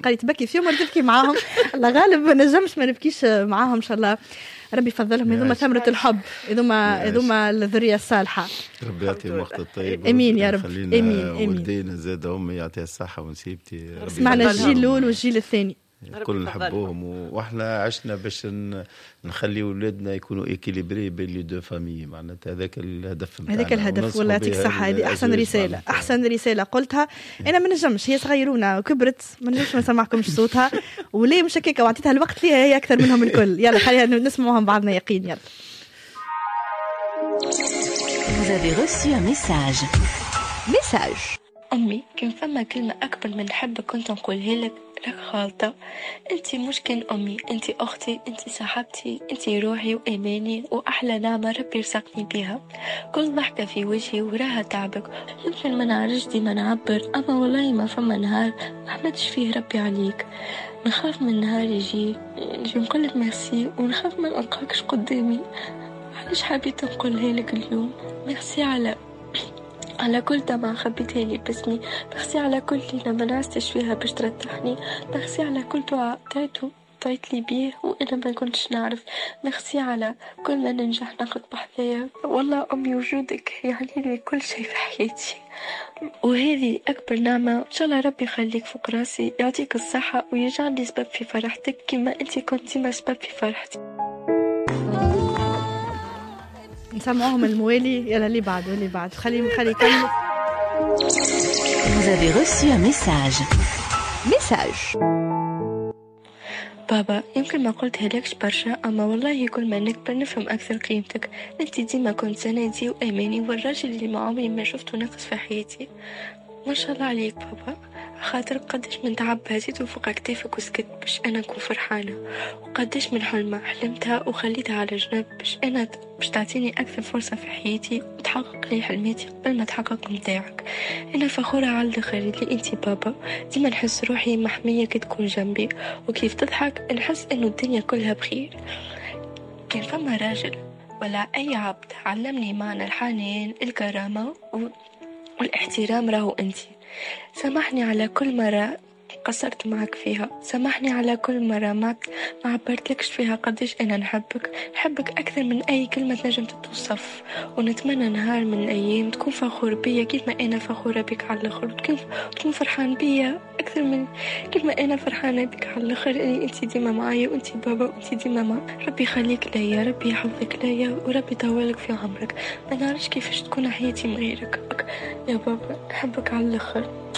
قال لي تبكي فيهم ولا تبكي معاهم؟ الله غالب ما نجمش ما نبكيش معاهم ان شاء الله. ربي يفضلهم، هذوما ثمرة الحب، هذوما الذرية الصالحة. ربي يعطيهم وقت الطيب. امين يا رب. امين. ولدينا زاد امي يعطيها الصحة ونسيبتي. سمعنا الجيل الاول والجيل الثاني كل نحبوهم، واحنا عشنا باش نخلي ولادنا يكونوا ايكيليبري بين لي دو فامي، معناتها هذاك الهدف نتاعنا. هذاك الهدف والله يعطيك الصحة. هذه احسن رسالة، احسن رسالة قلتها. انا ما نجمش، هي صغيرونه وكبرت، ما نجمش ما نسمعكمش صوتها وليه مش هكاك، وعطيتها الوقت ليها هي اكثر منهم الكل. يلا خلينا نسمعوهم بعضنا يقين. يلا. Vous avez reçu un message. أمي، كان فما كلمة أكبر من حبك كنت نقولها لك خالطة. أنتي مش كان أمي، أنتي أختي، أنتي صاحبتي، أنتي روحي وإيماني وأحلى نعمة ربي رزقني بها. كل ضحكة في وجهي وراها تعبك. يمكن ما نعرفش ديما نعبر، أما والله ما فما نهار ما حمدش فيه ربي عليك. نخاف من نهار يجي نقولك ميرسي، ونخاف ما نلقاكش قدامي. علاش حبيت نقولها لك اليوم؟ ميرسي على كل دمعة خبيتها لي باسمي، ميرسي على كل ليلة ما نعستش فيها باش ترتاحني، ميرسي على كل دعاء تعيت لي بيه وأنا ما كنتش نعرف، ميرسي على كل ما ننجح ناخد بحذايا. والله أمي وجودك يعني لي كل شيء في حياتي، وهذه أكبر نعمة. إن شاء الله ربي يخليك فوق راسي، يعطيك الصحة ويجعلني سبب في فرحتك كما أنت كنتي ما سبب في فرحتي. نسمعوهم الموالي. يلا اللي بعد خلي يكمل. Vous avez reçu un message. بابا، يمكن ما قلتها لكش برشا، أما والله كل ما نكبر نفهم أكثر قيمتك. أنت ديما كنت سندي وأماني، والراجل اللي ما عمري ما شفته ناقص في حياتي. ما شاء الله عليك بابا، خاطر قديش من تعب هزيت وفوق كتافك وسكت باش أنا نكون فرحانة، وقديش من حلمة حلمتها وخليتها على جنب باش تعطيني أكثر فرصة في حياتي وتحقق لي حلماتي قبل ما تحقق متاعك. أنا فخورة على الآخر اللي أنتي بابا. ديما نحس روحي محمية كي تكون جنبي، وكيف تضحك نحس إنه الدنيا كلها بخير. كان فما راجل ولا أي عبد علمني معنى الحنان، الكرامة والاحترام راهو أنتي. سامحني على كل مرة قصرت معك فيها، سامحني على كل مرة ما عبرتلكش فيها قديش أنا نحبك أكثر من أي كلمة تنجم تتوصف. ونتمنى نهار من الأيام تكون فخور بيا كيف ما أنا فخورة بك على الآخر، وتكون فرحان بيا أكثر من كيف ما أنا فرحانة بك على الآخر. إني أنتي ديما معايا، وأنتي بابا، وأنتي ديما مع ربي يخليك ليا، ربي يحفظك ليا، وربي يطولك في عمرك. ما نعرفش كيفاش تكون حياتي من غيرك يا بابا. نحبك على الآخر.